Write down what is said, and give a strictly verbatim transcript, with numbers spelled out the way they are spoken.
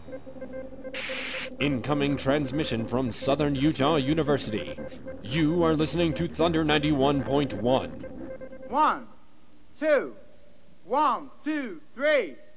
Incoming transmission from Southern Utah University. You are listening to Thunder ninety-one point one. One, two, one, two, three.